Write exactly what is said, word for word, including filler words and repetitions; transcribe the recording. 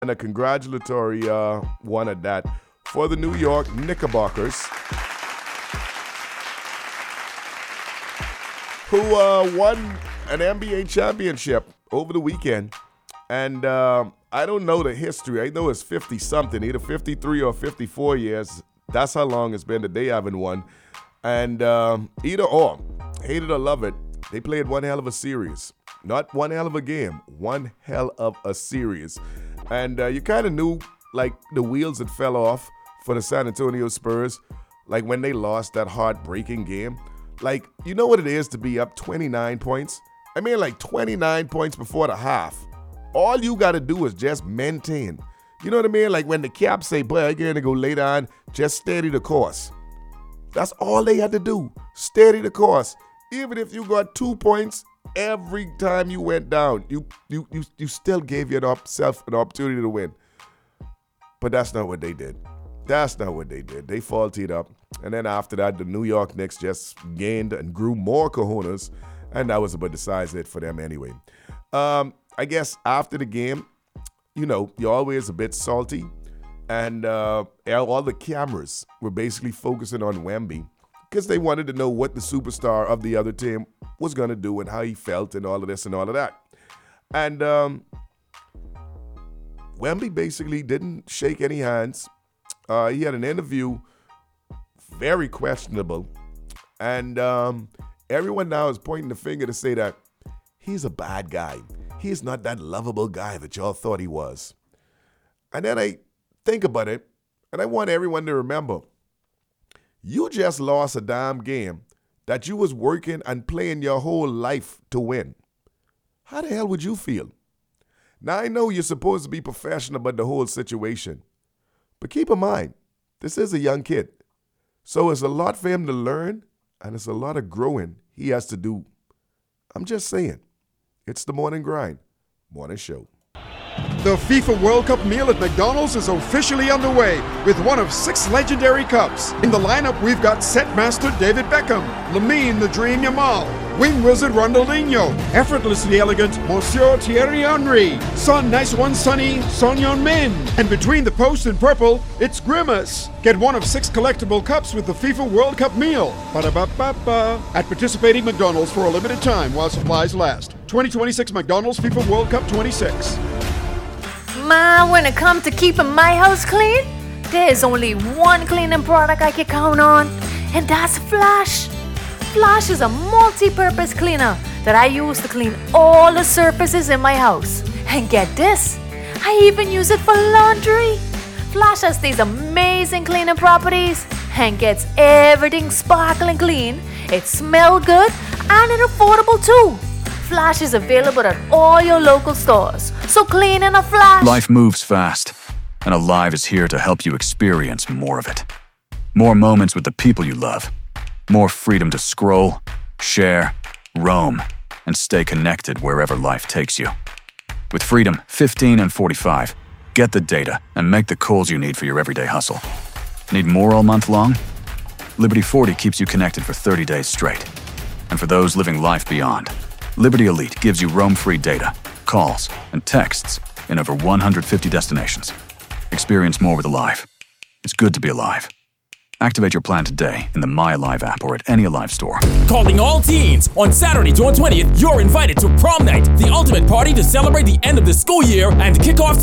And a congratulatory uh, one at that for the New York Knickerbockers, who uh, won an N B A championship over the weekend. And uh, I don't know the history. I know it's fifty-something, either fifty-three or fifty-four years. That's how long it's been that they haven't won. And um, either or, hate it or love it, they played one hell of a series. Not one hell of a game, one hell of a series. And uh, you kind of knew, like, the wheels that fell off for the San Antonio Spurs, like when they lost that heartbreaking game. Like, you know what it is to be up twenty-nine points? I mean, like twenty-nine points before the half. All you got to do is just maintain. You know what I mean? Like when the Caps say, boy, I'm going to go lay down, just steady the course. That's all they had to do, steady the course. Even if you got two points every time you went down, you you you, you still gave yourself an opportunity to win. But that's not what they did. That's not what they did. They faulted up. And then after that, the New York Knicks just gained and grew more cojones. And that was about the size of it for them anyway. Um, I guess after the game, you know, you're always a bit salty. And uh, all the cameras were basically focusing on Wemby because they wanted to know what the superstar of the other team was going to do and how he felt and all of this and all of that. And um, Wemby basically didn't shake any hands. Uh, he had an interview, very questionable. And um, everyone now is pointing the finger to say that he's a bad guy. He's not that lovable guy that y'all thought he was. And then I think about it, and I want everyone to remember, you just lost a damn game that you was working and playing your whole life to win. How the hell would you feel? Now, I know you're supposed to be professional about the whole situation, but keep in mind, this is a young kid. So it's a lot for him to learn, and it's a lot of growing he has to do. I'm just saying, it's the Morning Grind, Morning Show. The FIFA World Cup meal at McDonald's is officially underway with one of six legendary cups. In the lineup, we've got set master David Beckham, Lamine the Dream Yamal, wing wizard Ronaldinho, effortlessly elegant Monsieur Thierry Henry, Son Nice One Sunny Son Heung-min, and between the post and purple, it's Grimace. Get one of six collectible cups with the FIFA World Cup meal. Ba-da-ba-ba-ba. At participating McDonald's for a limited time while supplies last. twenty twenty-six McDonald's FIFA World Cup twenty-six. Ma, when it comes to keeping my house clean, there's only one cleaning product I can count on, and that's Flash. Flash is a multi-purpose cleaner that I use to clean all the surfaces in my house. And get this, I even use it for laundry. Flash has these amazing cleaning properties and gets everything sparkling clean. It smells good and it's affordable too. Flash is available at all your local stores. So clean in a flash. Life moves fast, and Alive is here to help you experience more of it. More moments with the people you love. More freedom to scroll, share, roam, and stay connected wherever life takes you. With Freedom fifteen and forty-five, get the data and make the calls you need for your everyday hustle. Need more all month long? Liberty forty keeps you connected for thirty days straight. And for those living life beyond, Liberty Elite gives you roam-free data, calls, and texts in over one hundred fifty destinations. Experience more with Alive. It's good to be alive. Activate your plan today in the My Alive app or at any Alive store. Calling all teens. On Saturday, June twentieth, you're invited to Prom Night, the ultimate party to celebrate the end of the school year and kick off